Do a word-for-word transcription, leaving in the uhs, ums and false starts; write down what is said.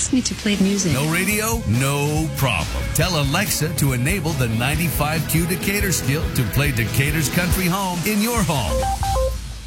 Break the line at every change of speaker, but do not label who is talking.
ask me to play music.
No radio? No problem. Tell Alexa to enable the ninety-five Q Decatur skill to play Decatur's Country Home in your home.